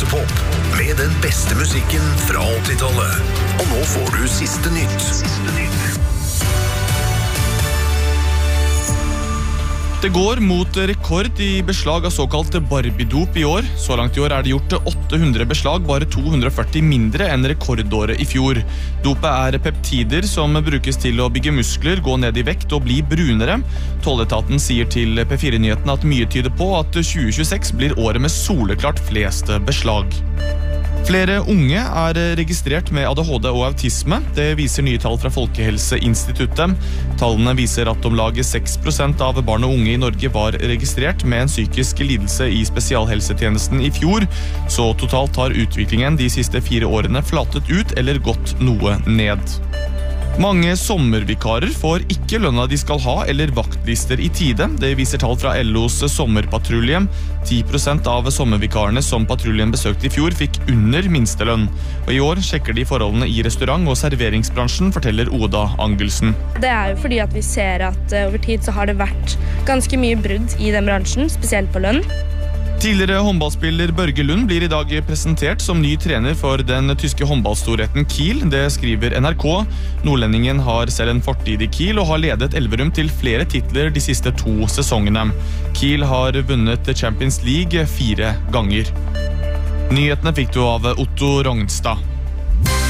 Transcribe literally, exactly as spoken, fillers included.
Topp med den beste musikken fra åttitallet. Og nå får du siste nytt. Siste nytt. Det går mot rekord i beslag av såkalt Barbie-dop i år. Så langt i år er det gjort åtte hundre beslag, bare to hundre og førti mindre enn rekordåret i fjor. Dopet er peptider som brukes til å bygge muskler, gå ned i vekt og bli brunere. Tolletaten sier til P fire-nyhetene at mye tyder på at tjue tjueseks blir året med soleklart flest beslag. Flere unge er registrert med A D H D og autisme. Det viser nye tall fra Folkehelseinstituttet. Tallene viser at om lag seks prosent av barn og unge i Norge var registrert med en psykisk lidelse i spesialhelsetjenesten i fjor, så totalt har utviklingen de siste fire årene flatet ut eller gått noe ned. Mange sommervikarer får ikke lønna de skal ha eller vaktlister i tide. Det viser tall fra L O's sommerpatrulje. ti prosent av sommervikarene som patruljen besøkte i fjor fikk under minstelønn. Og i år sjekker de forholdene i restaurant- og serveringsbransjen, forteller Oda Angelsen. Det er jo fordi at vi ser at over tid så har det vært ganske mye brudd i den bransjen, spesielt på lønn. Tidligere håndballspiller Børge Lund blir i dag presentert som ny trener for den tyske håndballstorheten Kiel. Det skriver N R K. Nordlendingen har selv en fortid i Kiel og har ledet Elverum til flere titler de siste to sesongene. Kiel har vunnet Champions League fire ganger. Nyhetene fikk du av Otto Rognstad.